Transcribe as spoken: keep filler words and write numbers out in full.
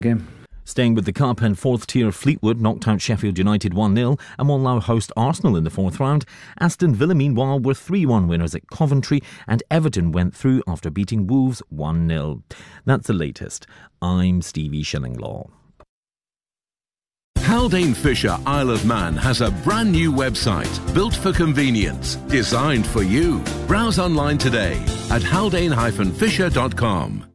Game. Staying with the Cup, and fourth tier Fleetwood knocked out Sheffield United one nil and will now host Arsenal in the fourth round. Aston Villa, meanwhile, were three one winners at Coventry, and Everton went through after beating Wolves one nil. That's the latest. I'm Stevie Shillinglaw. Haldane Fisher Isle of Man has a brand new website built for convenience, designed for you. Browse online today at haldane dash fisher dot com.